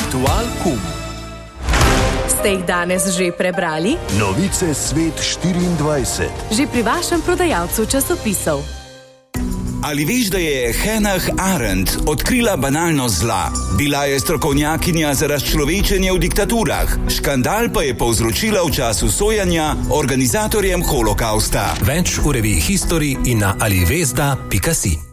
Aktualkum. Ste jih danes že prebrali? Novice Svet 24. Že pri vašem prodajalcu časopisov. Ali veš, da je Hannah Arendt odkrila banalnost zla? Bila je strokovnjakinja za razčlovečenje v diktaturah. Škandal pa je povzročila v času sojanja organizatorjem holokausta. Več v reviji History in na alivesda.si.